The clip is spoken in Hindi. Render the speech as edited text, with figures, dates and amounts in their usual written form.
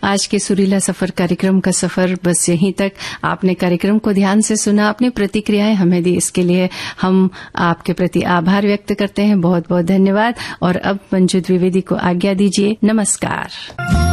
आज के सुरीला सफर कार्यक्रम का सफर बस यहीं तक। आपने कार्यक्रम को ध्यान से सुना, अपनी प्रतिक्रियाएं हमें दी, इसके लिए हम आपके प्रति आभार व्यक्त करते हैं। बहुत बहुत धन्यवाद। और अब मंजू द्विवेदी को आज्ञा दीजिए। नमस्कार।